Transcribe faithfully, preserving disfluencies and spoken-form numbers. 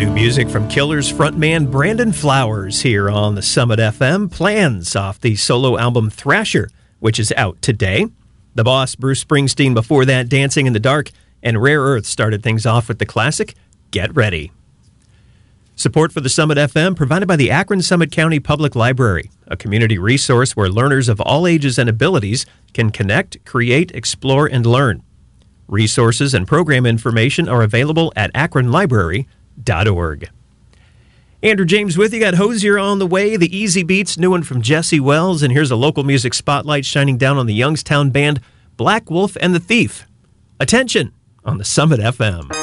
Music from Killers frontman Brandon Flowers here on the Summit F M. Plans off the solo album Thrasher, which is out today. The Boss, Bruce Springsteen, before that, Dancing in the Dark, and Rare Earth started things off with the classic Get Ready. Support for the Summit F M provided by the Akron Summit County Public Library, a community resource where learners of all ages and abilities can connect, create, explore, and learn. Resources and program information are available at akron library dot org. Andrew James with you. Got Hosier on the way, the Easy Beats, new one from Jesse Wells, and here's a local music spotlight shining down on the Youngstown band Black Wolf and the Thief. Attention on the Summit F M.